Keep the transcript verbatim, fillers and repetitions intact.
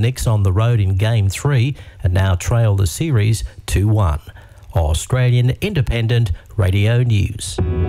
Knicks on the road in Game three and now trail the series two one. Australian Independent Radio News.